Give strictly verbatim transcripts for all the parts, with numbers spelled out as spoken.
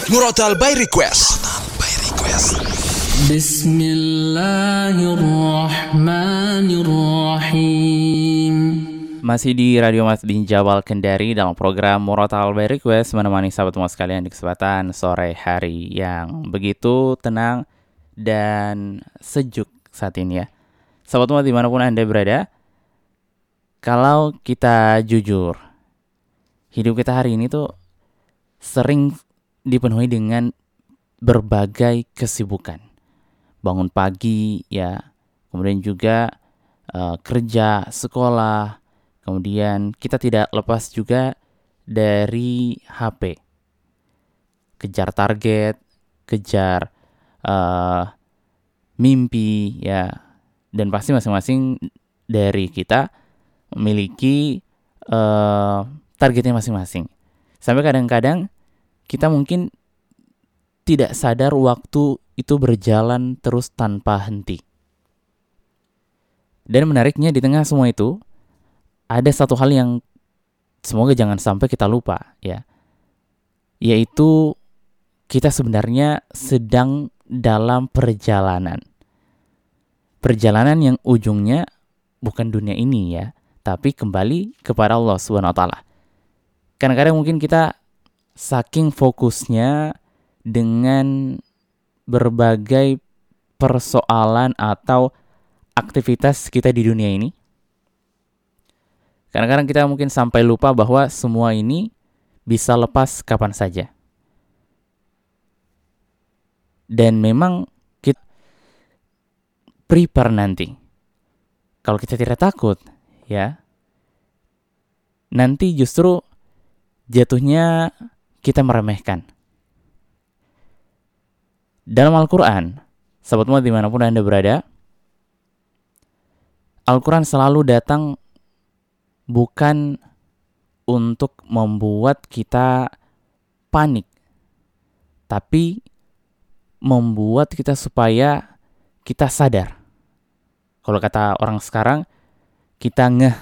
Murotal by Request. By Request. Bismillahirrahmanirrahim. Masih di Radio Masjid Jawal Kendari dalam program Murotal by Request, menemani sahabat semua sekalian di kesempatan sore hari yang begitu tenang dan sejuk saat ini ya. Sahabat semua dimanapun Anda berada, kalau kita jujur, hidup kita hari ini tuh sering dipenuhi dengan berbagai kesibukan. Bangun pagi ya, kemudian juga uh, kerja, sekolah, kemudian kita tidak lepas juga dari H P. Kejar target, kejar uh, mimpi ya, dan pasti masing-masing dari kita memiliki uh, targetnya masing-masing. Sampai kadang-kadang kita mungkin tidak sadar waktu itu berjalan terus tanpa henti. Dan menariknya di tengah semua itu, ada satu hal yang semoga jangan sampai kita lupa ya. Yaitu kita sebenarnya sedang dalam perjalanan. Perjalanan yang ujungnya bukan dunia ini ya, tapi kembali kepada Allah subhanahu wa taala. Kadang-kadang mungkin kita saking fokusnya dengan berbagai persoalan atau aktivitas kita di dunia ini, kadang-kadang kita mungkin sampai lupa bahwa semua ini bisa lepas kapan saja. Dan memang kita prepare nanti. Kalau kita tidak takut, ya, nanti justru jatuhnya kita meremehkan. Dalam Al-Quran, sahabat semua dimanapun Anda berada, Al-Quran selalu datang bukan untuk membuat kita panik, tapi membuat kita supaya kita sadar. Kalau kata orang sekarang, kita ngeh.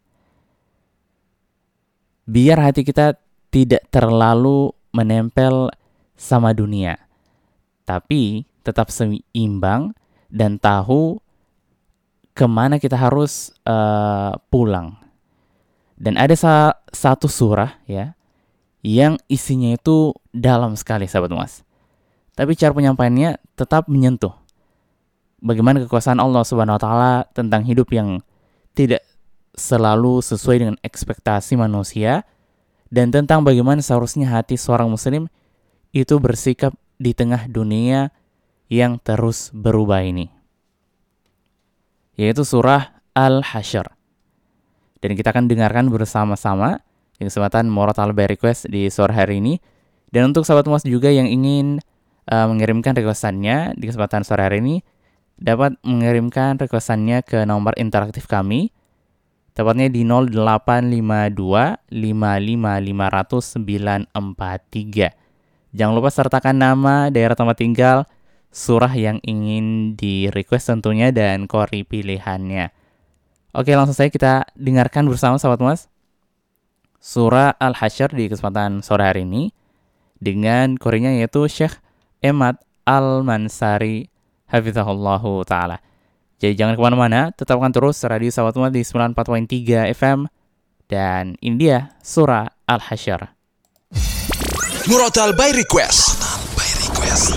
Biar hati kita tidak terlalu menempel sama dunia, tapi tetap seimbang dan tahu kemana kita harus uh, pulang. Dan ada sa- satu surah ya yang isinya itu dalam sekali sahabat Mas. Tapi cara penyampaiannya tetap menyentuh. Bagaimana kekuasaan Allah Subhanahu wa taala tentang hidup yang tidak selalu sesuai dengan ekspektasi manusia, dan tentang bagaimana seharusnya hati seorang muslim itu bersikap di tengah dunia yang terus berubah ini. Yaitu surah Al-Hasyr. Dan kita akan dengarkan bersama-sama di kesempatan Murotal by Request di sore hari ini. Dan untuk sahabat Mas juga yang ingin uh, mengirimkan requestannya di kesempatan sore hari ini, dapat mengirimkan requestannya ke nomor interaktif kami, tepatnya di nol delapan lima dua lima lima lima nol nol sembilan empat tiga. Jangan lupa sertakan nama, daerah tempat tinggal, surah yang ingin di-request tentunya, dan qori pilihannya. Oke, langsung saja kita dengarkan bersama sahabat Mas surah Al-Hasyr di kesempatan sore hari ini dengan qorinya yaitu Syekh Emad Al-Mansari hafizahullahu ta'ala. Jadi jangan kemana-mana, tetapkan terus radio sahabat Mas di sembilan puluh empat koma tiga F M, dan ini dia surah Al-Hasyr. Murotal by Request. By Request.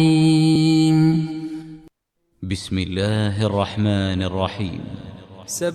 Bismillahirrahmanirrahim. بسم الله الرحمن الرحيم